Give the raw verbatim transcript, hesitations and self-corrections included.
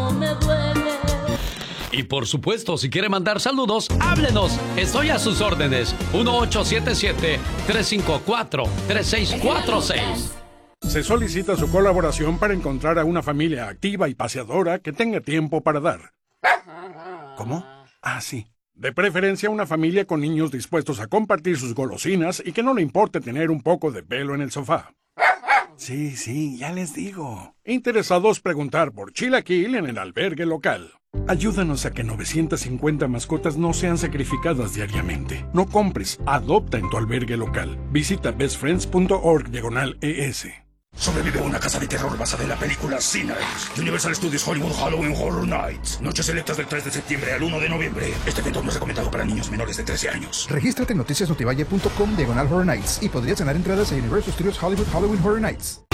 no me duele. Y por supuesto, si quiere mandar saludos, háblenos. Estoy a sus órdenes. uno ocho siete siete, tres cinco cuatro, tres seis cuatro seis. Se solicita su colaboración para encontrar a una familia activa y paseadora que tenga tiempo para dar. ¿Cómo? Ah, sí. De preferencia una familia con niños dispuestos a compartir sus golosinas y que no le importe tener un poco de pelo en el sofá. Sí, sí, ya les digo. Interesados preguntar por Chilaquil en el albergue local. Ayúdanos a que novecientas cincuenta mascotas no sean sacrificadas diariamente. No compres, adopta en tu albergue local. Visita bestfriends.org diagonal ES. Sobrevive una casa de terror basada en la película Sinners. Universal Studios Hollywood Halloween Horror Nights. Noches selectas del tres de septiembre al uno de noviembre. Este evento no es recomendado para niños menores de trece años. Regístrate en noticiasnotivalle punto com diagonal Horror Nights y podrías ganar entradas a Universal Studios Hollywood Halloween Horror Nights.